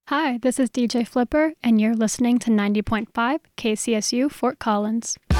Hi, this is DJ Flipper, and you're listening to 90.5 KCSU Fort Collins.